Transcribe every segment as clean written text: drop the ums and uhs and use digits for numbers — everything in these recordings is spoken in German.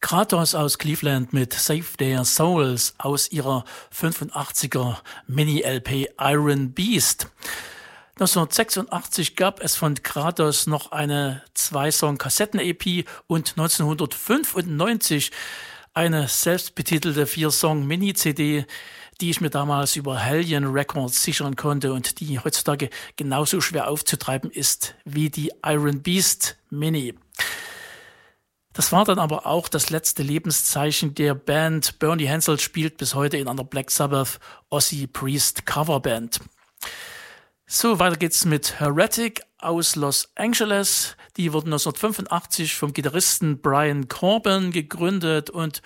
Kratos aus Cleveland mit Save Their Souls aus ihrer 85er Mini-LP Iron Beast. 1986 gab es von Kratos noch eine 2-Song-Kassetten-EP und 1995 eine selbstbetitelte 4-Song-Mini-CD, die ich mir damals über Hellion Records sichern konnte und die heutzutage genauso schwer aufzutreiben ist wie die Iron Beast Mini. Das war dann aber auch das letzte Lebenszeichen der Band. Bernie Hansel spielt bis heute in einer Black Sabbath Ozzy Priest Coverband. So, weiter geht's mit Heretic aus Los Angeles. Die wurden 1985 vom Gitarristen Brian Corbin gegründet und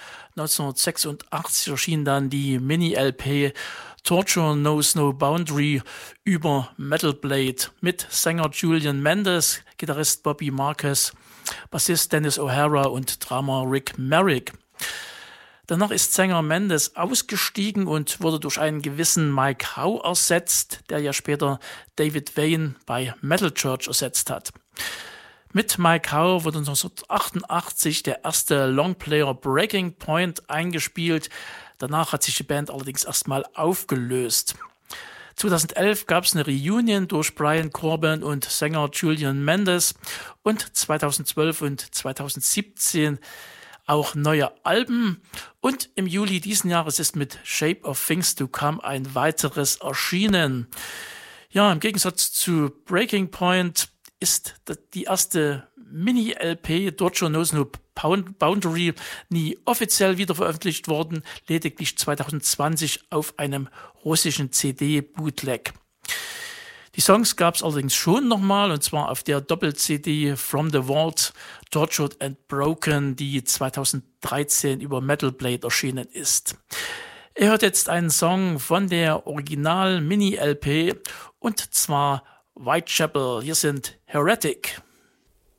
1986 erschien dann die Mini-LP Torture Knows No Boundary über Metal Blade mit Sänger Julian Mendes, Gitarrist Bobby Marcus, Bassist Dennis O'Hara und Drummer Rick Merrick. Danach ist Sänger Mendes ausgestiegen und wurde durch einen gewissen Mike Howe ersetzt, der ja später David Wayne bei Metal Church ersetzt hat. Mit Mike Howe wurde 1988 der erste Longplayer Breaking Point eingespielt. Danach hat sich die Band allerdings erstmal aufgelöst. 2011 gab es eine Reunion durch Brian Corbin und Sänger Julian Mendes und 2012 und 2017 auch neue Alben. Und im Juli diesen Jahres ist mit Shape of Things to Come ein weiteres erschienen. Ja, im Gegensatz zu Breaking Point ist die erste Mini-LP Torture Knows No Boundary nie offiziell wieder veröffentlicht worden, lediglich 2020 auf einem russischen CD-Bootleg. Die Songs gab es allerdings schon nochmal, und zwar auf der Doppel-CD From the Vault, Tortured and Broken, die 2013 über Metal Blade erschienen ist. Ihr hört jetzt einen Song von der Original-Mini-LP, und zwar Whitechapel. Hier sind Heretic.